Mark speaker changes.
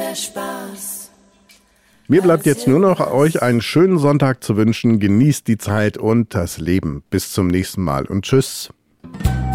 Speaker 1: mehr Spaß.
Speaker 2: Mir bleibt jetzt nur noch, euch einen schönen Sonntag zu wünschen. Genießt die Zeit und das Leben. Bis zum nächsten Mal und tschüss.